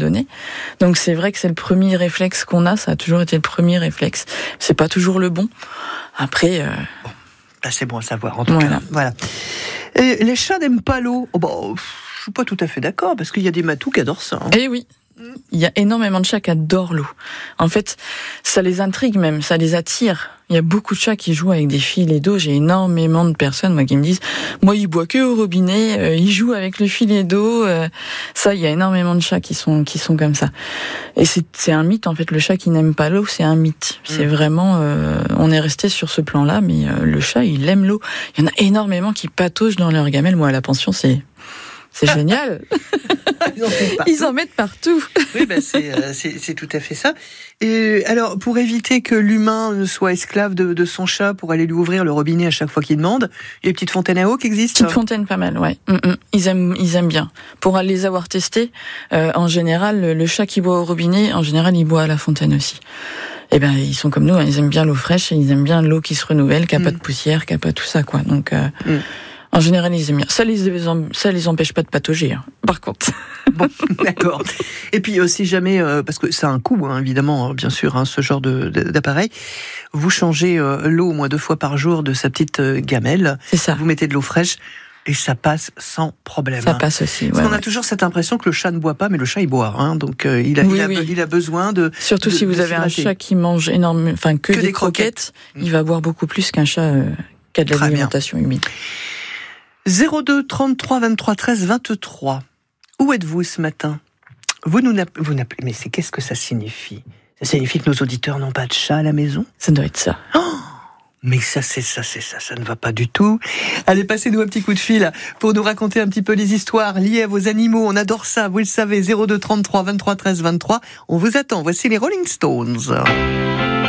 donné. Donc c'est vrai que c'est le premier réflexe qu'on a, ça a toujours été le premier réflexe. C'est pas toujours le bon. Après... Là, c'est bon à savoir, en tout cas. Voilà. Et les chats n'aiment pas l'eau. Je suis pas tout à fait d'accord, parce qu'il y a des matous qui adorent ça. Eh oui. Il y a énormément de chats qui adorent l'eau. En fait, ça les intrigue même, ça les attire. Il y a beaucoup de chats qui jouent avec des filets d'eau. J'ai énormément de personnes moi, qui me disent « Moi, il boit que au robinet, il joue avec le filet d'eau. » Ça, il y a énormément de chats qui sont comme ça. Et c'est un mythe, en fait. Le chat qui n'aime pas l'eau, c'est un mythe. C'est vraiment... on est resté sur ce plan-là, mais le chat, il aime l'eau. Il y en a énormément qui pataugent dans leur gamelle. Moi, à la pension, c'est génial. Ils en mettent partout. Oui, c'est tout à fait ça. Et alors, pour éviter que l'humain soit esclave de son chat pour aller lui ouvrir le robinet à chaque fois qu'il demande, il y a des petites fontaines à eau qui existent. Petites fontaines, pas mal, ouais. Ils aiment bien. Pour les avoir testés, en général, le chat qui boit au robinet, en général, il boit à la fontaine aussi. Eh ben, ils sont comme nous, ils aiment bien l'eau fraîche et ils aiment bien l'eau qui se renouvelle, qui a pas de poussière, qui a pas tout ça, quoi. Donc, en général, ils aiment bien. Ça les empêche pas de patauger, hein, par contre. Bon, d'accord. Et puis, si jamais, parce que ça a un coût, hein, évidemment, bien sûr, hein, ce genre d'appareil, vous changez l'eau au moins 2 fois par jour de sa petite gamelle. C'est ça. Vous mettez de l'eau fraîche et ça passe sans problème. Ça passe aussi, ouais. Parce qu'on a toujours cette impression que le chat ne boit pas, mais le chat, il boit. Hein, donc, il a besoin de... Surtout si vous avez un chat qui mange énormément, enfin, que des croquettes, il va boire beaucoup plus qu'un chat qui a de l'alimentation humide. 02 33 23 13 23. Où êtes-vous ce matin ? Vous n'appelez, mais qu'est-ce que ça signifie ? Ça signifie que nos auditeurs n'ont pas de chat à la maison ? Ça doit être ça. Oh, mais ça ne va pas du tout. Allez, passez-nous un petit coup de fil pour nous raconter un petit peu les histoires liées à vos animaux. On adore ça, vous le savez. 02 33 23 13 23. On vous attend. Voici les Rolling Stones.